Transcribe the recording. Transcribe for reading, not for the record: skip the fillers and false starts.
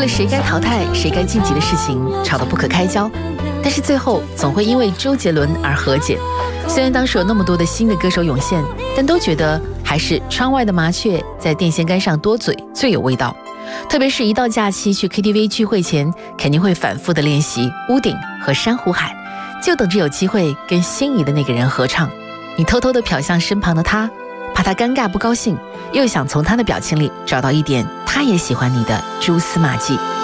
了谁该淘汰谁该晋级的事情吵得不可开交，但是最后总会因为周杰伦而和解。虽然当时有那么多的新的歌手涌现，但都觉得还是窗外的麻雀在电线杆上多嘴最有味道。特别是一到假期去 KTV 聚会前，肯定会反复的练习屋顶和珊瑚海，就等着有机会跟心仪的那个人合唱。你偷偷地瞟向身旁的他，怕他尴尬不高兴，又想从他的表情里找到一点他也喜欢你的蛛丝马迹。